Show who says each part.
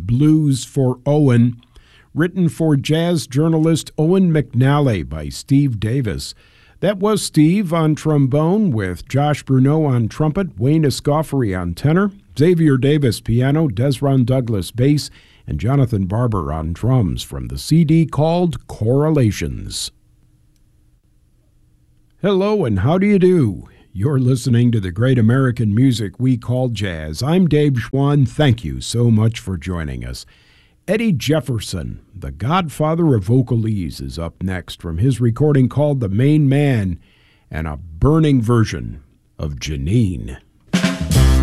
Speaker 1: Blues for Owen, written for jazz journalist Owen McNally by Steve Davis. That was Steve on trombone with Josh Bruneau on trumpet, Wayne Escoffery on tenor, Xavier Davis piano, Desron Douglas bass, and Jonathan Barber on drums from the CD called Correlations. Hello and how do you do? You're listening to the great American music we call jazz. I'm Dave Schwann. Thank you so much for joining us. Eddie Jefferson, the godfather of vocalese, is up next from his recording called The Main Man and a burning version of Janine.